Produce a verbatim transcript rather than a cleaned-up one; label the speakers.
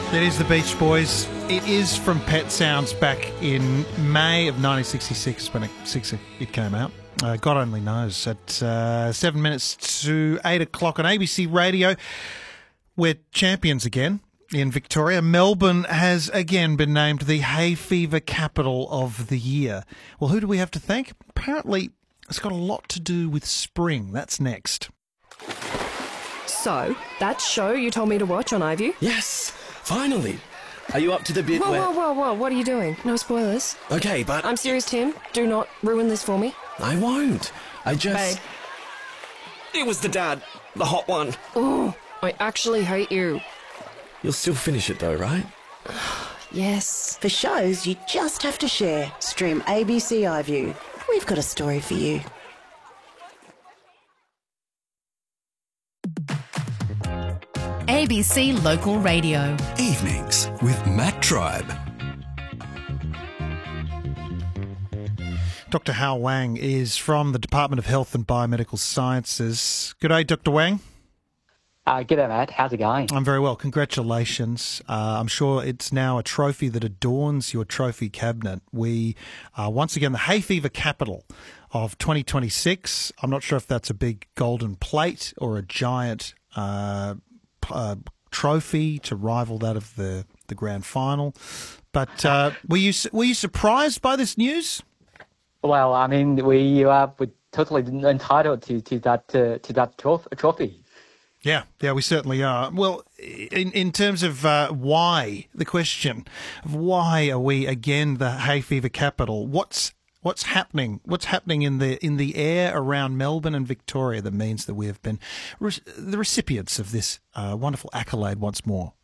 Speaker 1: It is the Beach Boys. It is from Pet Sounds back in May of nineteen sixty-six when it, six, it came out. Uh, God only knows. At uh, seven minutes to eight o'clock on A B C Radio, we're champions again in Victoria. Melbourne has again been named the hay fever capital of the year. Well, who do we have to thank? Apparently, it's got a lot to do with spring. That's next.
Speaker 2: So, that show you told me to watch on iView?
Speaker 3: Yes, finally. Are you up to the bit
Speaker 2: Whoa,
Speaker 3: where...
Speaker 2: whoa, whoa, whoa, what are you doing? No spoilers.
Speaker 3: Okay, but...
Speaker 2: I'm serious, Tim. Do not ruin this for me.
Speaker 3: I won't. I just...
Speaker 2: Babe.
Speaker 3: It was the dad. The hot one.
Speaker 2: Oh, I actually hate you.
Speaker 3: You'll still finish it though, right?
Speaker 2: Yes.
Speaker 4: For shows you just have to share. Stream A B C iView. We've got a story for you.
Speaker 5: A B C Local Radio.
Speaker 6: Evenings with Matt Tribe.
Speaker 1: Doctor Hao Wang is from the Department of Health and Biomedical Sciences. Good day, Doctor Wang.
Speaker 7: Uh, g'day, Matt. How's it going?
Speaker 1: I'm very well. Congratulations. Uh, I'm sure it's now a trophy that adorns your trophy cabinet. We are once again the hay fever capital of twenty twenty-six. I'm not sure if that's a big golden plate or a giant uh, uh, trophy to rival that of the, the grand final. But uh, were you were you surprised by this news?
Speaker 7: Well, I mean, we are we're totally entitled to to that uh, to that troph- trophy.
Speaker 1: Yeah, yeah, we certainly are. Well, in in terms of uh, why, the question of why are we again the hay fever capital? What's what's happening? What's happening in the in the air around Melbourne and Victoria that means that we have been re- the recipients of this uh, wonderful accolade once more?